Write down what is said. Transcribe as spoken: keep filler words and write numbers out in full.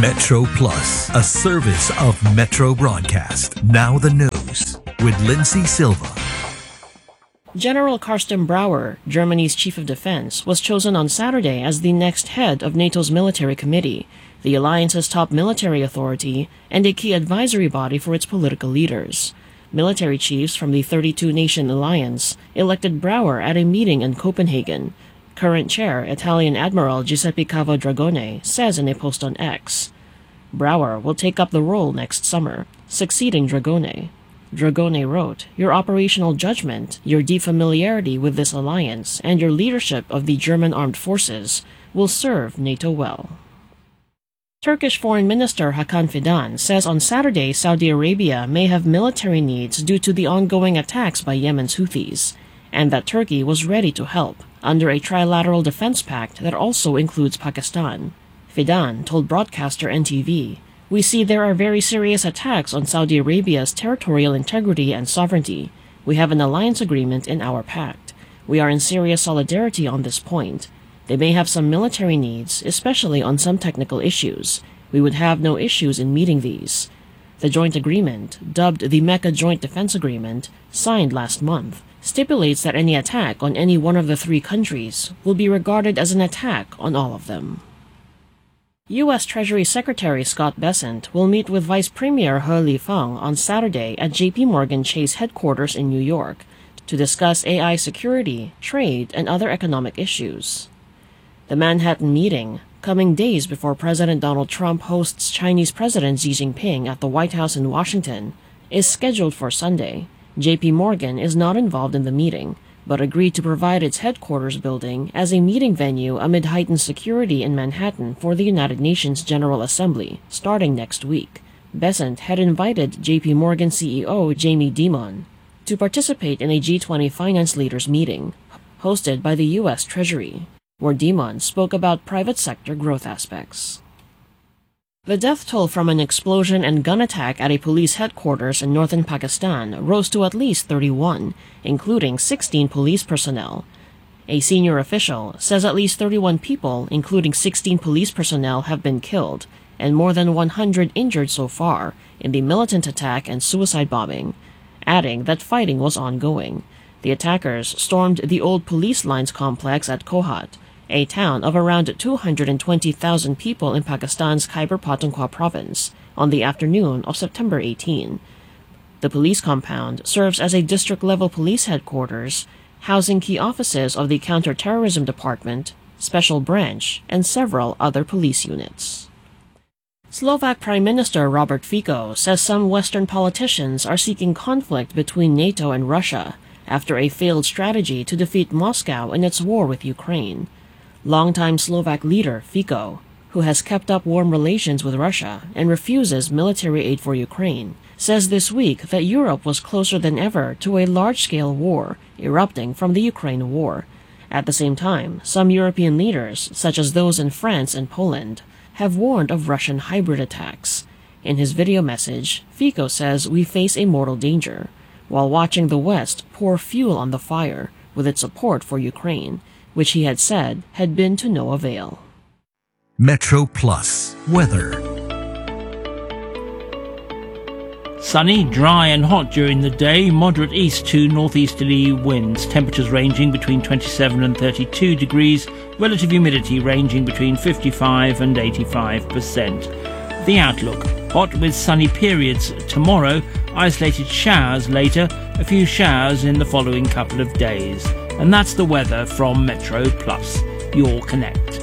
Metro Plus, a service of Metro Broadcast. Now the news with Lindsay Silva. General Carsten Brauer, Germany's chief of defense, was chosen on Saturday as the next head of NATO's military committee, the alliance's top military authority and a key advisory body for its political leaders. Military chiefs from the thirty-two nation alliance elected Brauer at a meeting in Copenhagen. Current chair, Italian Admiral Giuseppe Cavo Dragone, says in a post on X. Brauer will take up the role next summer, succeeding Dragone. Dragone wrote, "Your operational judgment, your deep familiarity with this alliance, and your leadership of the German armed forces will serve NATO well." Turkish Foreign Minister Hakan Fidan says on Saturday Saudi Arabia may have military needs due to the ongoing attacks by Yemen's Houthis, and that Turkey was ready to help under a trilateral defense pact that also includes Pakistan. Fidan told broadcaster N T V, "We see there are very serious attacks on Saudi Arabia's territorial integrity and sovereignty. We have an alliance agreement in our pact. We are in serious solidarity on this point. They may have some military needs, especially on some technical issues. We would have no issues in meeting these." The joint agreement, dubbed the Mecca Joint Defense Agreement, signed last month, stipulates that any attack on any one of the three countries will be regarded as an attack on all of them. U S Treasury Secretary Scott Bessent will meet with Vice Premier He Lifeng on Saturday at J P Morgan Chase headquarters in New York to discuss A I security, trade, and other economic issues. The Manhattan meeting, coming days before President Donald Trump hosts Chinese President Xi Jinping at the White House in Washington, is scheduled for Sunday. J P Morgan is not involved in the meeting, but agreed to provide its headquarters building as a meeting venue amid heightened security in Manhattan for the United Nations General Assembly, starting next week. Bessent had invited J P Morgan C E O Jamie Dimon to participate in a G twenty finance leaders meeting, hosted by the U S Treasury, where Dimon spoke about private sector growth aspects. The death toll from an explosion and gun attack at a police headquarters in northern Pakistan rose to at least thirty-one, including sixteen police personnel. A senior official says at least thirty-one people, including sixteen police personnel, have been killed, and more than one hundred injured so far in the militant attack and suicide bombing, adding that fighting was ongoing. The attackers stormed the old police lines complex at Kohat, a town of around two hundred twenty thousand people in Pakistan's Khyber Pakhtunkhwa province, on the afternoon of September eighteenth. The police compound serves as a district-level police headquarters, housing key offices of the Counter-Terrorism Department, Special Branch, and several other police units. Slovak Prime Minister Robert Fico says some Western politicians are seeking conflict between NATO and Russia after a failed strategy to defeat Moscow in its war with Ukraine. Longtime Slovak leader Fico, who has kept up warm relations with Russia and refuses military aid for Ukraine, says this week that Europe was closer than ever to a large-scale war erupting from the Ukraine war. At the same time, some European leaders, such as those in France and Poland, have warned of Russian hybrid attacks. In his video message, Fico says we face a mortal danger, while watching the West pour fuel on the fire with its support for Ukraine, which he had said had been to no avail. Metro Plus weather. Sunny, dry and hot during the day, moderate east to northeasterly winds, temperatures ranging between twenty-seven and thirty-two degrees, relative humidity ranging between fifty-five and eighty-five percent. The outlook: hot with sunny periods tomorrow, isolated showers later, a few showers in the following couple of days. And that's the weather from Metro Plus, your connect.